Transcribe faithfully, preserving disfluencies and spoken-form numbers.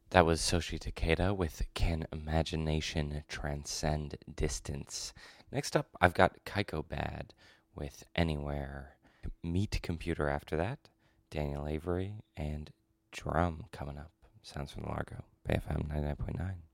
That was Soshi Takeda with Can Imagination Transcend Distance. Next up, I've got Kaiko Bad with Anywhere. Meet Computer after that, Daniel Avery, and Drum coming up. Sounds from Largo, Bay F M ninety-nine point nine.